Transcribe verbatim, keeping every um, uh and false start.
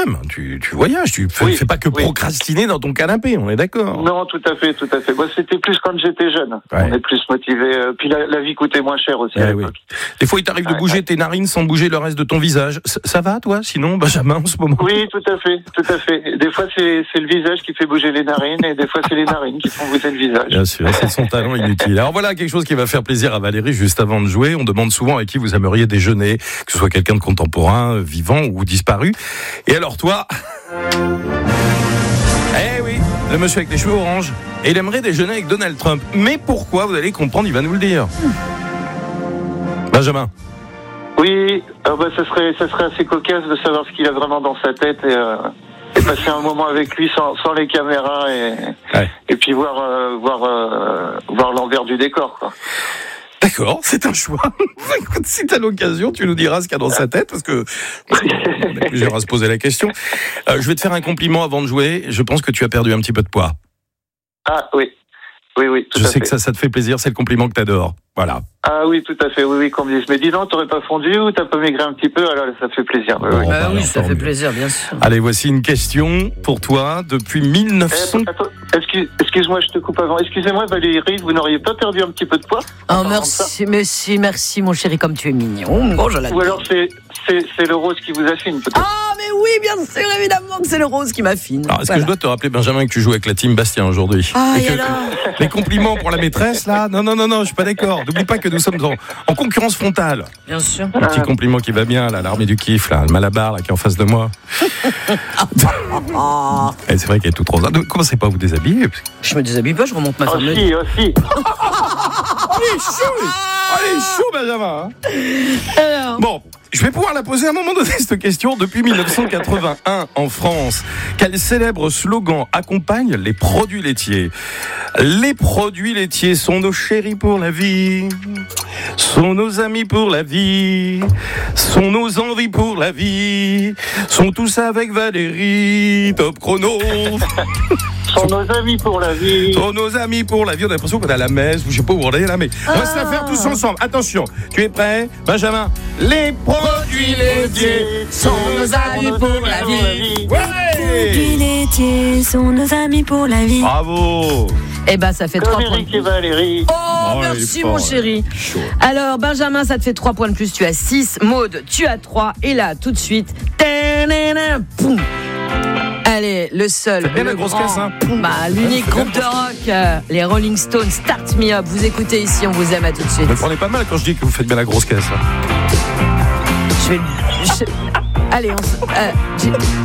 même. Tu, tu voyages, tu fais, Oui, fais pas que oui. procrastiner dans ton canapé, on est d'accord. Non, tout à fait, tout à fait. Moi, c'était plus quand j'étais jeune. Ouais. On est plus motivé. Euh, Puis la, la vie coûtait moins cher aussi Eh à oui. l'époque. Des fois, il t'arrive de Ouais, bouger ouais. tes narines sans bouger le reste de ton visage. Ça, ça va, toi, sinon, Benjamin, en ce moment? Oui, tout à fait, tout à fait. Des fois, c'est, c'est le visage qui fait bouger les narines, et des fois, c'est les narines qui font bouger le visage. Bien sûr, c'est son talent inutile. Alors voilà quelque chose qui va faire plaisir à Valérie juste avant de jouer. On demande souvent avec qui vous aimeriez déjeuner, que ce soit quelqu'un de contemporain, vivant ou disparu. Et alors toi, eh oui, le monsieur avec les cheveux orange, et il aimerait déjeuner avec Donald Trump. Mais pourquoi? Vous allez comprendre, il va nous le dire. Benjamin. Oui, euh, bah, ça serait, ça serait assez cocasse de savoir ce qu'il a vraiment dans sa tête et, euh, et passer un moment avec lui sans, sans les caméras et, Ouais. et puis voir, euh, voir, euh, voir l'envers du décor, quoi. D'accord, c'est un choix. Écoute, si t'as l'occasion, tu nous diras ce qu'il y a dans sa tête, parce que on est plusieurs à se poser la question. Euh, je vais te faire un compliment avant de jouer. Je pense que tu as perdu un petit peu de poids. Ah oui, oui, oui, tout Je à sais fait. que ça, ça te fait plaisir, c'est le compliment que t'adores. Voilà. Ah oui, tout à fait, oui, oui, qu'on me dise. Mais dis donc, t'aurais pas fondu ou t'as pas maigri un petit peu? Alors ça fait plaisir. Oui, Bon, oui. bah, Bah oui, alors, ça tant fait mieux. plaisir, bien sûr. Allez, voici une question pour toi. Depuis mille neuf cents... Eh, attends, excuse, excuse-moi, je te coupe avant. Excusez-moi, Valérie, vous n'auriez pas perdu un petit peu de poids? Oh, Enfin, merci, merci, merci, mon chéri, comme tu es mignon. Oh, je Ou l'adore. alors c'est, c'est, c'est le rose qui vous affine, peut-être? Ah, mais oui, bien sûr, évidemment que c'est le rose qui m'affine. Alors, est-ce Voilà. que je dois te rappeler, Benjamin, que tu joues avec la team Bastien aujourd'hui? Ah, Et et que- alors Les compliments pour la maîtresse, là? Non, non, non, non, je suis pas d'accord. N'oublie pas que nous sommes en, en concurrence frontale. Bien sûr. Un petit compliment qui va bien, là, l'armée du kiff, là, le Malabar, là, qui est en face de moi. Ah, Et c'est vrai qu'elle est toute rose. Ne commencez pas à vous déshabiller. je me déshabille pas, je remonte ma Oh fameuse. si, oh si. Allez, chaud! Allez, chaud, Benjamin! hein. Alors, Bon, je vais pouvoir la poser à un moment donné, cette question. Depuis mille neuf cent quatre-vingt-un, en France, quel célèbre slogan accompagne les produits laitiers? Les produits laitiers sont nos chéris pour la vie, sont nos amis pour la vie, sont nos envies pour la vie, sont tous avec Valérie, top chrono. Sont nos amis pour la vie. Sont nos amis pour la vie. On a l'impression qu'on est à la messe, ou je sais pas où on est là, mais on va se la faire tous ensemble. Attention, tu es prêt, Benjamin? Les produits laitiers sont nos amis pour la vie. Produits Ouais! laitiers sont nos amis pour la vie. Bravo! eh ben, ça fait trois Comme points. Eric et Valérie. Oh, Oh, il est merci, fort, mon ouais. chéri. Chaud. Alors, Benjamin, ça te fait trois points de plus. Tu as six. Maud, tu as trois. Et là, tout de suite. Tanana, poum. Allez, le seul. Faites bien le la grosse grand, caisse, hein. Bah, l'unique Faites bien groupe de rock, euh, les Rolling Stones, Start Me Up. Vous écoutez ici, on vous aime à tout de suite. Vous me prenez pas mal quand je dis que vous faites bien la grosse caisse. hein. Je vais. je- Allez, on se. euh, j'ai-